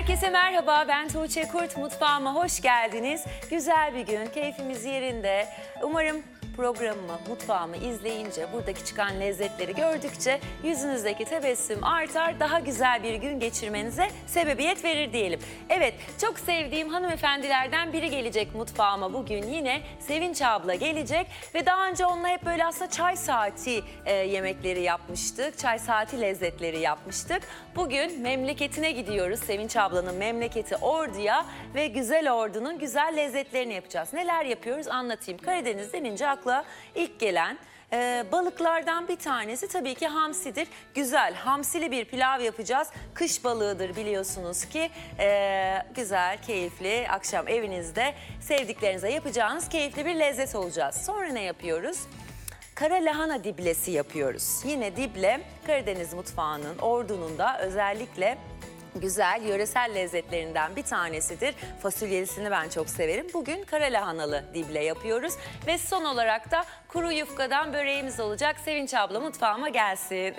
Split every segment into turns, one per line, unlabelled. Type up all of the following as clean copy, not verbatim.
Herkese merhaba, ben Tuğçe Kurt. Mutfağıma hoş geldiniz. Güzel bir gün, keyfimiz yerinde. Umarım programımı, mutfağımı izleyince, buradaki çıkan lezzetleri gördükçe yüzünüzdeki tebessüm artar, daha güzel bir gün geçirmenize sebebiyet verir diyelim. Evet, çok sevdiğim hanımefendilerden biri gelecek mutfağıma bugün yine. Sevinç abla gelecek ve daha önce onunla hep böyle aslında çay saati yemekleri yapmıştık, çay saati lezzetleri yapmıştık. Bugün memleketine gidiyoruz, Sevinç ablanın memleketi Ordu'ya ve güzel Ordu'nun güzel lezzetlerini yapacağız. Neler yapıyoruz anlatayım. Karadeniz denince akla ilk gelen balıklardan bir tanesi tabii ki hamsidir. Güzel hamsili bir pilav yapacağız. Kış balığıdır biliyorsunuz ki. Güzel, keyifli, akşam evinizde sevdiklerinize yapacağınız keyifli bir lezzet olacağız. Sonra ne yapıyoruz? Kara lahana diblesi yapıyoruz. Yine dible Karadeniz mutfağının, Ordu'nun da özellikle güzel yöresel lezzetlerinden bir tanesidir. Fasulyelisini ben çok severim. Bugün kara lahanalı dible yapıyoruz. Ve son olarak da kuru yufkadan böreğimiz olacak. Sevinç abla mutfağıma gelsin.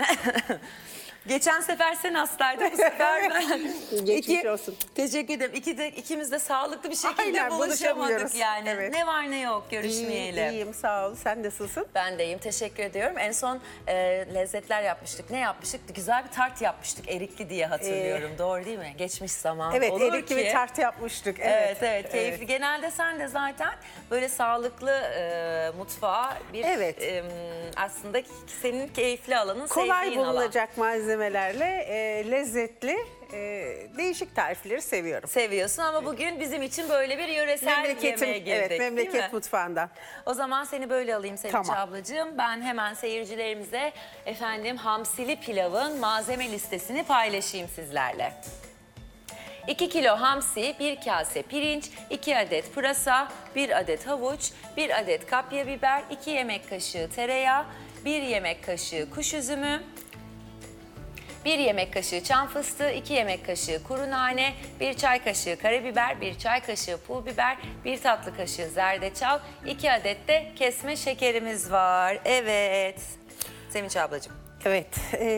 Geçen sefer sen hastaydın, bu sefer ben.
Geçmiş olsun.
Teşekkür ederim. İkimiz de sağlıklı bir şekilde
Aynen,
buluşamadık
buluşamıyoruz.
yani.
Evet.
Ne var ne yok görüşmeyeli.
İyiyim sağ ol. Sen nasılsın?
Ben de iyiyim, teşekkür ediyorum. En son lezzetler yapmıştık. Ne yapmıştık? Güzel bir tart yapmıştık. Erikli diye hatırlıyorum. Doğru değil mi? Geçmiş zaman.
Evet,
Olur
erikli
ki.
bir tart yapmıştık.
Evet, keyifli. Genelde sen de zaten böyle sağlıklı mutfağa bir aslında senin keyifli alanın,
Kolay
sevdiğin alan.
bulunacak malzemelerle lezzetli değişik tarifleri seviyorum.
Seviyorsun ama bugün bizim için böyle bir yöresel yemeğe girdik,
evet,
değil mi?
memleket mutfağından.
O zaman seni böyle alayım Sevinç
Tamam.
ablacığım. Ben hemen seyircilerimize hamsili pilavın malzeme listesini paylaşayım sizlerle. 2 kilo hamsi, 1 kase pirinç, 2 adet pırasa, 1 adet havuç, 1 adet kapya biber, 2 yemek kaşığı tereyağı, 1 yemek kaşığı kuş üzümü, 1 yemek kaşığı çam fıstığı, 2 yemek kaşığı kuru nane, 1 çay kaşığı karabiber, 1 çay kaşığı pul biber, 1 tatlı kaşığı zerdeçal, 2 adet de kesme şekerimiz var. Evet. Sevinç ablacığım.
Evet,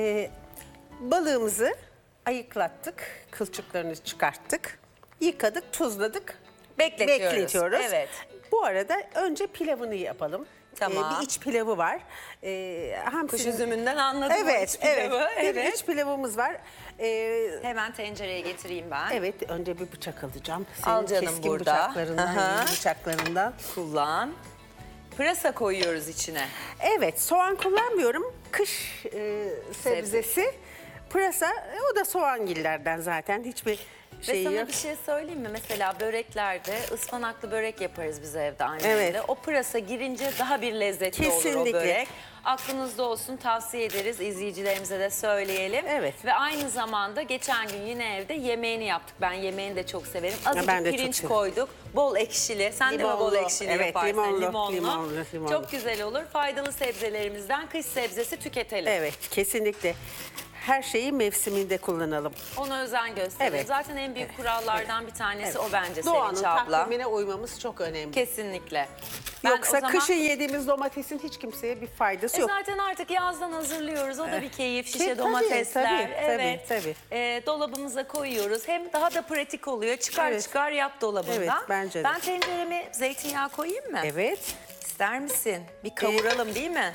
balığımızı ayıklattık, kılçıklarını çıkarttık, yıkadık, tuzladık, bekletiyoruz.
Evet.
Bu arada önce pilavını yapalım.
Tamam.
Bir iç pilavı var.
Kuş üzümünden anladım o iç pilavı.
Bir iç pilavımız var.
Hemen tencereye getireyim ben.
Evet, önce bir bıçak alacağım.
Al canım
keskin
burada.
bıçaklarından, yeni bıçaklarından.
Kullan. Pırasa koyuyoruz içine.
Evet, soğan kullanmıyorum. Kış sebzesi. Pırasa, o da soğangillerden zaten. Hiçbir
Ve
şey
sana
yok.
bir şey söyleyeyim mi? Mesela böreklerde ıspanaklı börek yaparız biz evde annemle.
Evet.
O pırasa girince daha bir lezzetli olur o
Kesinlikle.
börek. Aklınızda olsun, tavsiye ederiz, izleyicilerimize de söyleyelim.
Evet.
Ve aynı zamanda geçen gün yine evde yemeğini yaptık. Ben yemeğini de çok severim. Azıcık
ben de çok
pirinç
severim.
koyduk. Bol ekşili. Sen de mi bol
Limonlu.
ekşili
Evet,
yaparsın?
limonlu.
Çok güzel olur. Faydalı sebzelerimizden kış sebzesi tüketelim.
Evet, kesinlikle. Her şeyi mevsiminde kullanalım.
Ona özen gösterelim.
Evet.
Zaten en büyük kurallardan bir tanesi o bence
Doğanın
Sevinç abla.
takvimine uymamız çok önemli.
Kesinlikle. Ben
Yoksa
o zaman,
kışın yediğimiz domatesin hiç kimseye bir faydası yok.
zaten artık yazdan hazırlıyoruz. O da bir keyif. Şişe
Tabii,
domatesler.
tabii, tabii.
Dolabımıza koyuyoruz. Hem daha da pratik oluyor. Çıkar
Evet.
çıkar yap dolabından.
Evet, bence de.
Ben tencereme zeytinyağı koyayım mı?
Evet.
İster misin? Bir kavuralım değil mi?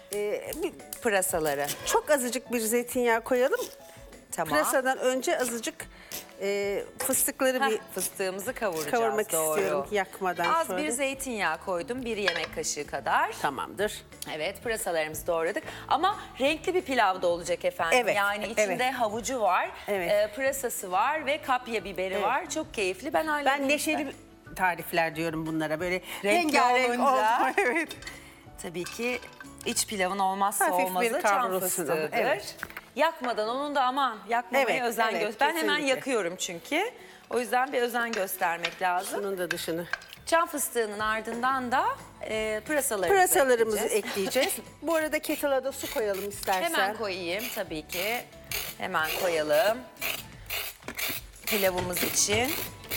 Pırasaları.
Çok azıcık bir zeytinyağı koyalım.
Tamam.
Pırasadan önce azıcık fıstıkları bir
Fıstığımızı kavuracağız.
kavurmak
doğru.
istiyorum yakmadan
Az
sonra.
bir zeytinyağı koydum. 1 yemek kaşığı kadar.
Tamamdır.
Evet, pırasalarımızı doğradık. Ama renkli bir pilav da olacak efendim.
Evet,
Yani içinde
evet.
havucu var,
Evet.
Pırasası var ve kapya biberi var. Çok keyifli. Ben
Ben neşeli tarifler diyorum bunlara. Böyle
Renkli
rengarenk
olunca.
oldu. Evet.
Tabii ki iç pilavın olmazsa
Hafif bir
olmazı çam
kavrulsun.
fıstığıdır.
Evet.
Yakmadan onun da aman yakmamaya
Evet,
özen
evet,
göster. Ben hemen
kesinlikle.
yakıyorum çünkü. O yüzden bir özen göstermek lazım.
Bunun da dışını.
Çam fıstığının ardından da pırasalarımızı
Pırasalarımızı
ekleyeceğiz.
ekleyeceğiz. Bu arada kettle'a da su koyalım istersen.
Hemen koyayım tabii ki. Hemen koyalım. Pilavımız için.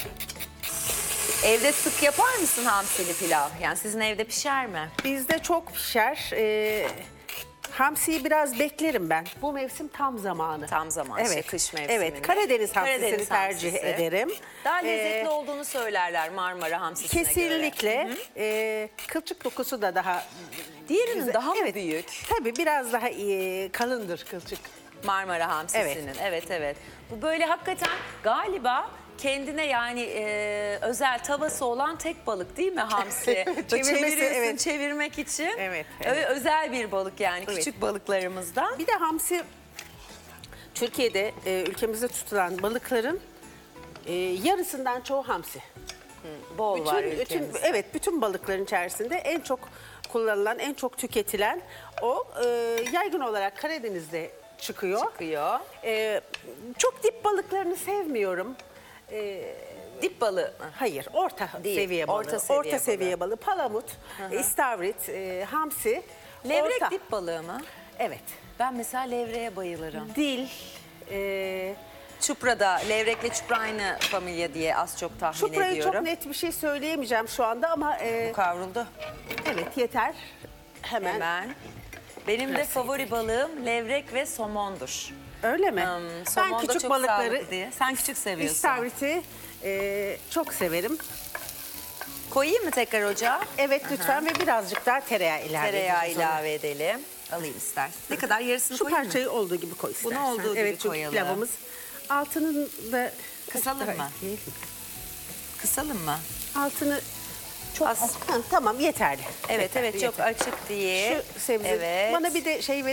Evde sık yapar mısın hamsili pilav? Yani sizin evde pişer mi?
Bizde çok pişer. Hamsiyi biraz beklerim ben. Bu mevsim tam zamanı.
Tam zaman, işte kış mevsiminde.
Evet, Karadeniz hamsisini
Karadeniz
tercih
hamsisi.
ederim.
Daha lezzetli olduğunu söylerler Marmara hamsisine göre.
Kesinlikle. Kılçık dokusu da daha
Diğerinin
güzel.
daha mı
Evet,
büyük?
Tabii biraz daha kalındır kılçık.
Marmara hamsisinin. Evet. Bu böyle hakikaten galiba kendine yani özel tavası olan tek balık değil mi hamsi?
Çevirmesi,
Çeviriyorsun
evet.
çevirmek için.
Evet.
Öyle özel bir balık yani
Evet.
küçük balıklarımızdan.
Bir de hamsi Türkiye'de ülkemizde tutulan balıkların yarısından çoğu hamsi.
Bol var ülkemizde.
Bütün balıkların içerisinde en çok kullanılan, en çok tüketilen o yaygın olarak Karadeniz'de çıkıyor. Çok dip balıklarını sevmiyorum.
Dip balığı mı?
Hayır, orta
Değil,
seviye balığı.
orta seviye
balığı. Palamut, istavrit, hamsi.
Levrek
orta.
dip balığı mı?
Evet.
Ben mesela levreğe bayılırım.
Dil,
Çupra'da levrekle çupra aynı familya diye az çok tahmin
Çupra'yı
ediyorum.
çok net bir şey söyleyemeyeceğim şu anda ama
Kavruldu.
evet yeter. Hemen.
Benim de
Klasik.
favori balığım levrek ve somondur.
Öyle mi?
Somon
Ben
da
küçük
çok
balıkları,
sağlıklı diye. Sen küçük seviyorsun.
istavriti çok severim.
Koyayım mı tekrar ocağa?
Evet lütfen ve birazcık daha tereyağı ilave
Tereyağı
edeceğiz ona.
ilave edelim. Alayım istersen. Ne kadar yarısını
Şu
koyayım mı?
parçayı olduğu gibi koy istersen.
Bunu olduğu gibi
evet, çünkü
koyalım.
pilavımız. Altının da
Kısalım
daha
mı?
ekleyelim.
Kısalım mı?
Altını çok
Az.
tamam yeterli.
Evet
Yeterli,
çok
yeterli.
açık diye.
Şu sebze.
Evet.
Bana bir de şey verir